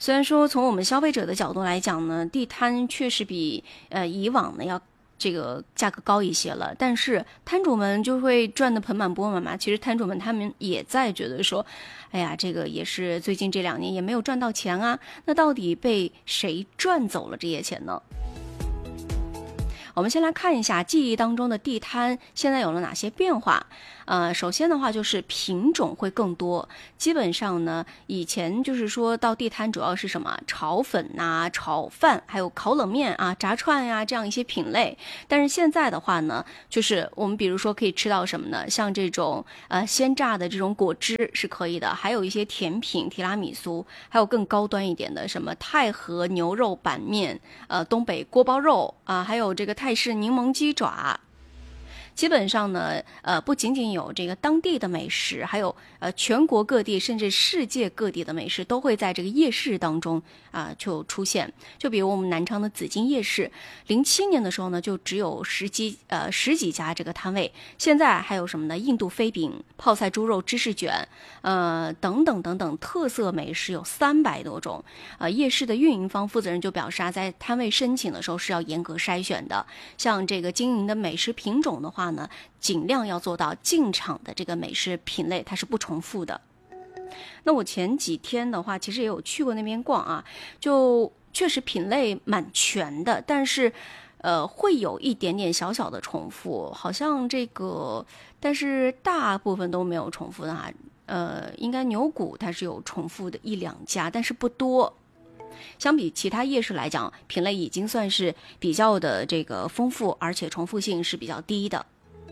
虽然说从我们消费者的角度来讲呢，地摊确实比以往呢要这个价格高一些了，但是摊主们就会赚得盆满钵满嘛。其实摊主们他们也在觉得说，哎呀，这个也是最近这2年也没有赚到钱啊，那到底被谁赚走了这些钱呢？我们先来看一下记忆当中的地摊现在有了哪些变化。首先的话就是品种会更多，基本上呢，以前就是说到地摊主要是什么炒粉啊、炒饭，还有烤冷面啊、炸串呀、这样一些品类。但是现在的话呢，就是我们比如说可以吃到什么呢？像这种鲜榨的这种果汁是可以的，还有一些甜品、提拉米苏，还有更高端一点的什么太和牛肉板面、东北锅包肉啊，还有这个泰式柠檬鸡爪。基本上呢，不仅仅有这个当地的美食，还有全国各地甚至世界各地的美食都会在这个夜市当中就出现。就比如我们南昌的紫金夜市，07年的时候呢，就只有十几家这个摊位，现在还有什么呢？印度飞饼、泡菜猪肉芝士卷，等等等等，特色美食有300多种。夜市的运营方负责人就表示在摊位申请的时候是要严格筛选的，像这个经营的美食品种的话呢，尽量要做到进场的这个美食品类它是不重复的。那我前几天的话，其实也有去过那边逛啊，就确实品类蛮全的，但是会有一点点小小的重复，好像这个，但是大部分都没有重复的啊。应该牛骨它是有重复的1-2家，但是不多。相比其他夜市来讲，品类已经算是比较的这个丰富，而且重复性是比较低的。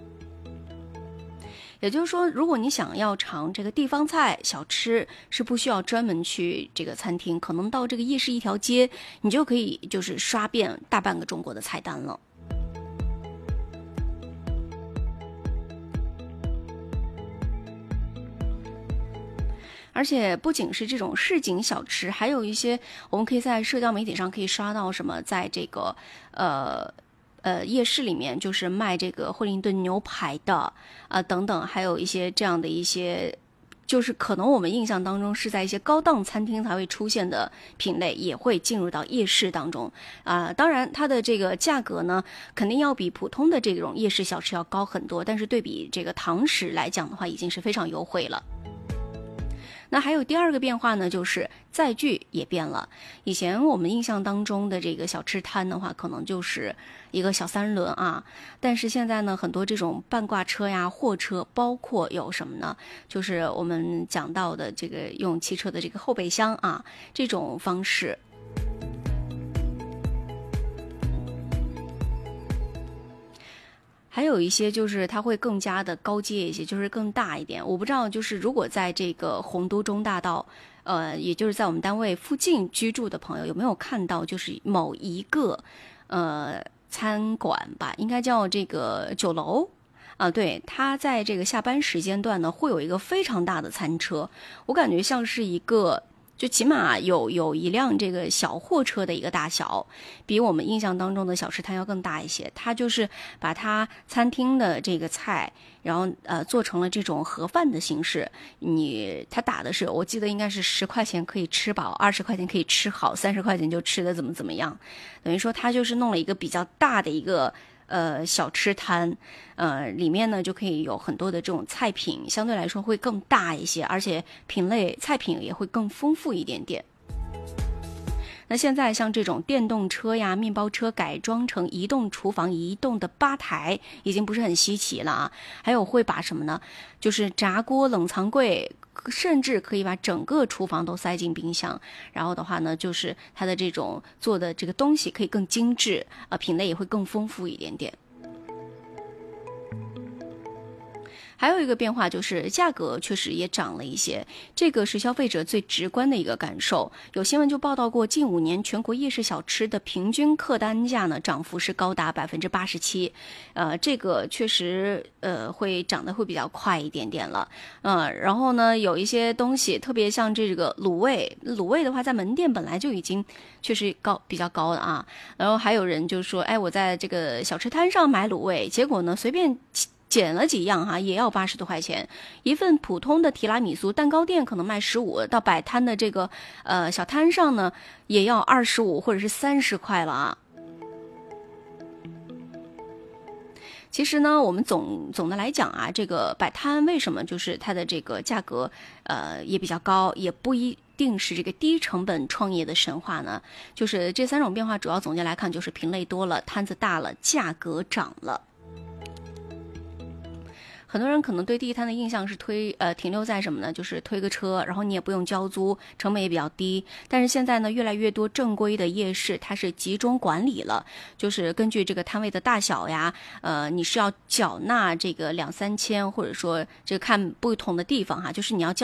也就是说，如果你想要尝这个地方菜小吃，是不需要专门去这个餐厅，可能到这个夜市一条街，你就可以就是刷遍大半个中国的菜单了。而且不仅是这种市井小吃，还有一些我们可以在社交媒体上可以刷到什么，在这个夜市里面就是卖这个惠灵顿牛排的等等，还有一些这样的一些，就是可能我们印象当中是在一些高档餐厅才会出现的品类，也会进入到夜市当中当然它的这个价格呢，肯定要比普通的这种夜市小吃要高很多，但是对比这个堂食来讲的话，已经是非常优惠了。那还有第二个变化呢，就是载具也变了。以前我们印象当中的这个小吃摊的话，可能就是一个小3轮但是现在呢，很多这种半挂车呀、货车，包括有什么呢？就是我们讲到的这个用汽车的这个后备箱这种方式。还有一些就是它会更加的高阶一些，就是更大一点。我不知道，就是如果在这个洪都中大道，也就是在我们单位附近居住的朋友，有没有看到就是某一个餐馆吧，应该叫这个酒楼对，它在这个下班时间段呢，会有一个非常大的餐车，我感觉像是一个。就起码有一辆这个小货车的一个大小，比我们印象当中的小吃摊要更大一些。它就是把它餐厅的这个菜，然后做成了这种盒饭的形式。它打的是，我记得应该是10块钱可以吃饱，20块钱可以吃好，30块钱就吃的怎么样。等于说它就是弄了一个比较大的一个小吃摊，里面呢就可以有很多的这种菜品，相对来说会更大一些，而且品类菜品也会更丰富一点点。那现在像这种电动车呀、面包车改装成移动厨房、移动的吧台，已经不是很稀奇了还有会把什么呢？就是炸锅、冷藏柜，甚至可以把整个厨房都塞进冰箱。然后的话呢，就是它的这种做的这个东西可以更精致，品类也会更丰富一点点。还有一个变化就是价格确实也涨了一些，这个是消费者最直观的一个感受。有新闻就报道过，近5年全国夜市小吃的平均客单价呢，涨幅是高达87%，这个确实会涨得会比较快一点点了。然后呢，有一些东西，特别像这个卤味的话，在门店本来就已经确实比较高了然后还有人就说，我在这个小吃摊上买卤味，结果呢随便减了几样哈，也要80多块钱。一份普通的提拉米苏，蛋糕店可能卖15，到摆摊的这个小摊上呢，也要25或者是30块了啊。其实呢，我们总的来讲啊，这个摆摊为什么就是它的这个价格也比较高，也不一定是这个低成本创业的神话呢？就是这3种变化，主要总结来看，就是品类多了，摊子大了，价格涨了。很多人可能对地摊的印象是停留在什么呢？就是推个车，然后你也不用交租，成本也比较低。但是现在呢，越来越多正规的夜市它是集中管理了，就是根据这个摊位的大小呀，你是要缴纳这个2、3千，或者说这个看不同的地方哈，就是你要交